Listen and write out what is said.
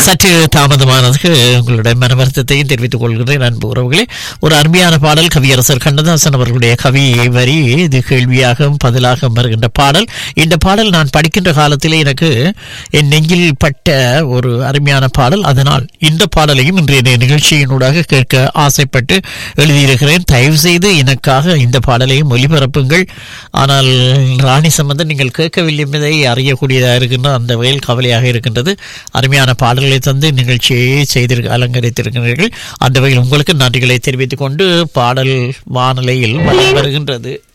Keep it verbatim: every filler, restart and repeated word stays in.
சற்று தாமதமானதுக்கு உங்களுடைய மன வருத்தத்தையும் தெரிவித்துக் கொள்கிறேன் அன்பு உறவுகளே. ஒரு அருமையான பாடல் கவியரசர் கண்ணதாசன் அவர்களுடைய கவி வரி இது கேள்வியாக பதிலாக வருகின்ற பாடல். இந்த பாடல் நான் படிக்கின்ற காலத்திலே எனக்கு என் நெஞ்சில் பட்ட ஒரு அருமையான பாடல். அதனால் இந்த பாடலையும் இன்றைய நிகழ்ச்சியினூடாக கேட்க ஆசைப்பட்டு எழுதியிருக்கிறேன். தயவு செய்து எனக்காக இந்த பாடலையும் ஒலிபரப்புங்கள். ஆனால் ராணி சம்பந்தன் நீங்கள் கேட்கவில்லை என்பதை அறியக்கூடியதாக இருக்கின்ற அந்த வகையில் கவலையாக இருக்கின்றது. அருமையான பாடல்களை தந்து நிகழ்ச்சியை செய்திருக்க அலங்கரித்திருக்கிறீர்கள். அந்த வகையில் உங்களுக்கு நன்றிகளை தெரிவித்துக் கொண்டு பாடல் வானிலையில் வருகின்றது.